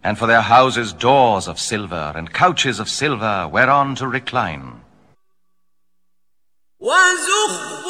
and for their houses doors of silver, and couches of silver whereon to recline.